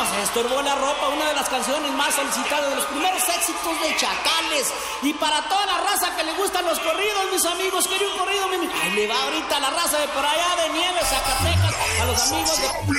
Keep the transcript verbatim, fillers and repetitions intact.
nos estorbó la ropa, una de las canciones más solicitadas, de los primeros éxitos de Chacales. Y para toda la raza que le gustan los corridos, mis amigos, quería un corrido, mi... Ahí le va ahorita a la raza de por allá de Nieves, Zacatecas, a los amigos de...